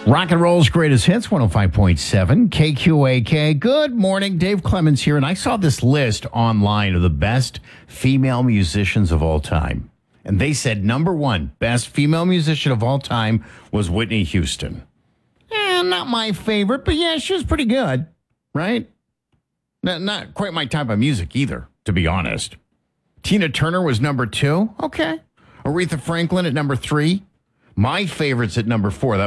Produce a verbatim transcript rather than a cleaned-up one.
Rock and Roll's greatest hits, one oh five point seven, K Q A K. Good morning, Dave Clemens here, and I saw this list online of the best female musicians of all time. And they said number one best female musician of all time was Whitney Houston. Eh, not my favorite, but yeah, she was pretty good, right? Not, not quite my type of music either, to be honest. Tina Turner was number two. Okay. Aretha Franklin at number three. My favorites at number four. That